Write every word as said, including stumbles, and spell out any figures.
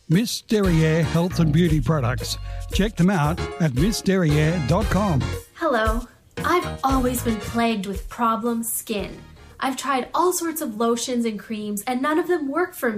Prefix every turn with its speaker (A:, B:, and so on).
A: Miss Derriere Health and Beauty Products. Check them out at miss derriere dot com.
B: Hello. I've always been plagued with problem skin. I've tried all sorts of lotions and creams, and none of them work for me.